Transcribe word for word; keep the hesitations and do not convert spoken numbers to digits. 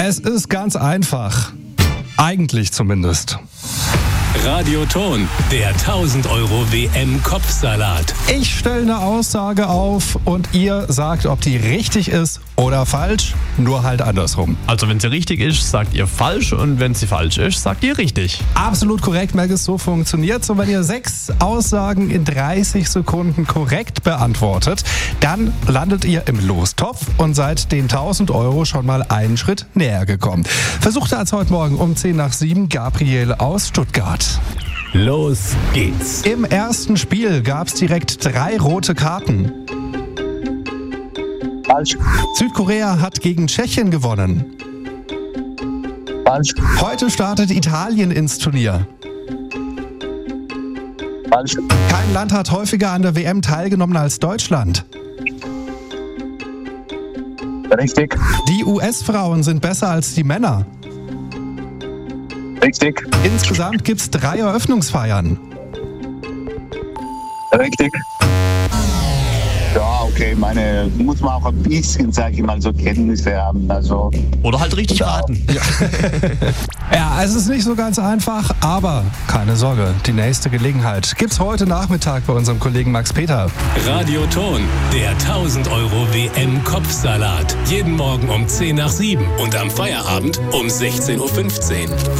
Es ist ganz einfach. Eigentlich zumindest. Radioton, der tausend Euro W M-Kopfsalat. Ich stelle eine Aussage auf und ihr sagt, ob die richtig ist oder falsch, nur halt andersrum. Also wenn sie richtig ist, sagt ihr falsch und wenn sie falsch ist, sagt ihr richtig. Absolut korrekt, Melges, so funktioniert. Und wenn ihr sechs Aussagen in dreißig Sekunden korrekt beantwortet, dann landet ihr im Lostopf und seid den tausend Euro schon mal einen Schritt näher gekommen. Versuchte als heute Morgen um zehn nach sieben Gabriel aus Stuttgart. Los geht's. Im ersten Spiel gab es direkt drei rote Karten. Falsch. Südkorea hat gegen Tschechien gewonnen. Falsch. Heute startet Italien ins Turnier. Falsch. Kein Land hat häufiger an der W M teilgenommen als Deutschland. Richtig. Die U S-Frauen sind besser als die Männer. Richtig. Insgesamt gibt es drei Eröffnungsfeiern. Richtig. Ja, okay, meine, muss man auch ein bisschen, sag ich mal, so Kenntnisse haben. Also, Oder halt richtig Ja. raten. Ja, es ist nicht so ganz einfach, aber keine Sorge, die nächste Gelegenheit gibt's heute Nachmittag bei unserem Kollegen Max Peter. Radioton, der tausend Euro W M-Kopfsalat. Jeden Morgen um zehn nach sieben und am Feierabend um sechzehn Uhr fünfzehn.